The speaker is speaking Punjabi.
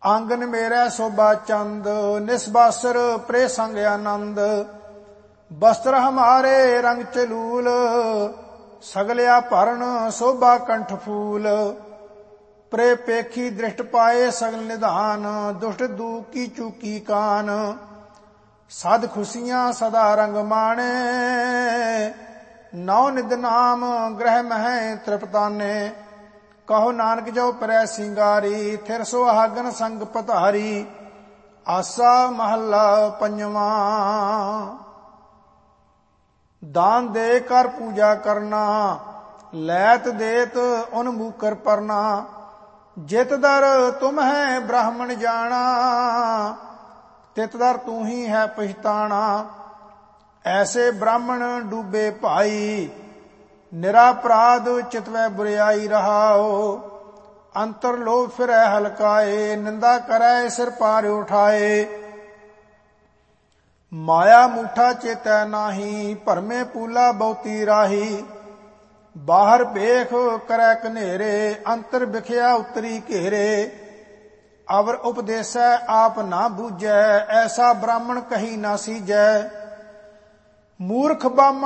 ਆਂਗਨ ਮੇਰਾ ਸੋਭਾ ਚੰਦ, ਨਿਸਬਾਸਰ ਪ੍ਰੇ ਸੰਗ ਆਨੰਦ। ਬਸਤਰ ਹਮਾਰੇ ਰੰਗ ਚਲੂਲ, ਸਗਲਿਆ ਭਰਨ ਸੋਭਾ ਕੰਠ ਫੂਲ। ਪ੍ਰੇ ਪੇਖੀ ਦ੍ਰਿਸ਼ਟ ਪਾਏ ਸਗਲ ਨਿਧਾਨ, ਦੁਸ਼ਟ ਦੂਖ ਕੀ ਚੂਕੀ ਕਾਨ। ਸਦ ਖੁਸ਼ੀਆਂ ਸਦਾ ਰੰਗ ਮਾਣੇ, ਨੌ ਨਿਧ ਨਾਮ ਗ੍ਰਹਿ ਮਹਿ ਤ੍ਰਿਪਤਾਨੇ। ਕਹੋ ਨਾਨਕ ਜੋ ਪਰੈ ਸਿੰਗਾਰੀ, ਥਿਰ ਸੁਹਾਗਨ ਸੰਗ ਪਧਾਰੀ। ਆਸਾ ਮਹੱਲਾ ਪੰਜਵਾਂ। ਦਾਨ ਦੇ ਕਰ ਪੂਜਾ ਕਰਨਾ, ਲੈਤ ਦੇਤ ਉਨਮੂਕਰ ਪਰਨਾ। ਜਿਤ ਦਰ ਤੁਮ ਹੈ ਬ੍ਰਾਹਮਣ ਜਾਣਾ, ਤਿਤ ਦਰ ਤੂੰ ਹੀ ਹੈ ਪਛਤਾਣਾ। ਐਸੇ ਬ੍ਰਾਹਮਣ ਡੂਬੇ ਭਾਈ, ਨਿਰਾਪਰਾਧ ਚਿਤਵੈ ਬੁਰਿਆਈ ਰਹਾਓ। ਅੰਤਰ ਲੋਭ ਫਿਰੈ ਹਲਕਾਏ, ਨਿੰਦਾ ਕਰੈ ਸਿਰ ਪਾਰ ਉਠਾਏ। ਮਾਇਆ ਮੂਠਾ ਚੇਤੈ ਨਾਹੀ, ਭਰਮੇ ਪੂਲਾ ਬਹੁਤੀ ਰਾਹੀ। ਬਾਹਰ ਵੇਖ ਕਰੈ ਕਨੇਰੇ, ਅੰਤਰ ਵਿਖਿਆ ਉਤਰੀ ਘੇਰੇ। ਅਵਰ ਉਪਦੇਸੈ ਆਪ ਨਾ ਬੂਝੈ, ਐਸਾ ਬ੍ਰਾਹਮਣ ਕਹੀ ਨਾ ਸੀਜੈ। ਮੂਰਖ ਬਾਮਣ